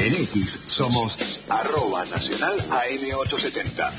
En X somos @Nacional AM870.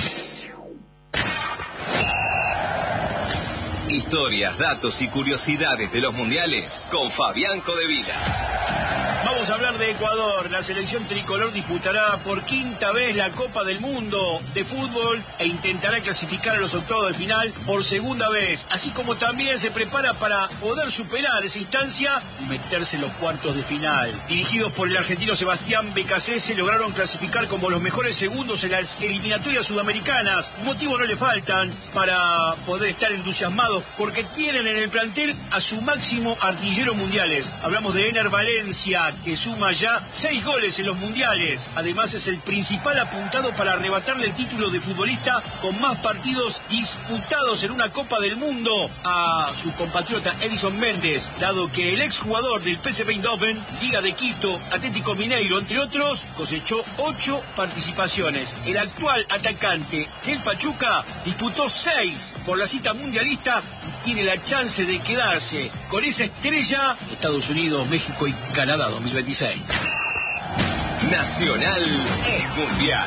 Historias, datos y curiosidades de los mundiales con Fabián Codevila. Vamos a hablar de Ecuador. La selección tricolor disputará por quinta vez la Copa del Mundo de fútbol e intentará clasificar a los octavos de final por segunda vez, así como también se prepara para poder superar esa instancia y meterse en los cuartos de final. Dirigidos por el argentino Sebastián Becasese, lograron clasificar como los mejores segundos en las eliminatorias sudamericanas. Motivos no le faltan para poder estar entusiasmados, porque tienen en el plantel a su máximo artillero mundiales. Hablamos de Ener Valencia, que suma ya 6 goles en los mundiales. Además es el principal apuntado para arrebatarle el título de futbolista con más partidos disputados en una Copa del Mundo a su compatriota Edison Méndez, dado que el exjugador del PSV Eindhoven, Liga de Quito, Atlético Mineiro, entre otros, cosechó 8 participaciones. El actual atacante del Pachuca disputó 6 por la cita mundialista y tiene la chance de quedarse con esa estrella Estados Unidos, México y Canadá 2026. Nacional es mundial.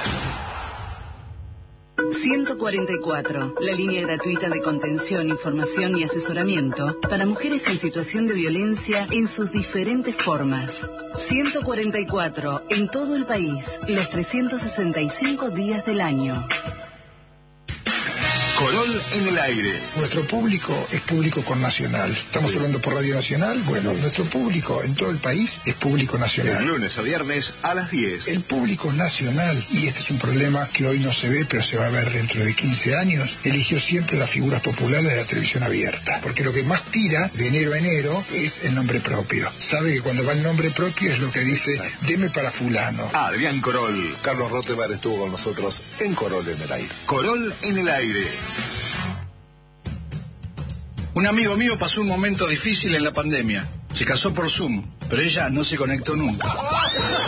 144, la línea gratuita de contención, información y asesoramiento para mujeres en situación de violencia en sus diferentes formas. 144, en todo el país, los 365 días del año. Corol en el aire. Nuestro público es público con Nacional. Estamos hablando por Radio Nacional. Bueno, nuestro público en todo el país es público nacional. De lunes a viernes a las 10. El público nacional, y este es un problema que hoy no se ve, pero se va a ver dentro de 15 años, eligió siempre las figuras populares de la televisión abierta. Porque lo que más tira de enero a enero es el nombre propio. Sabe que cuando va el nombre propio es lo que dice, deme para fulano. Adrián Corol. Carlos Rottenberg estuvo con nosotros en Corol en el aire. Corol en el aire. Un amigo mío pasó un momento difícil en la pandemia. Se casó por Zoom, pero ella no se conectó nunca.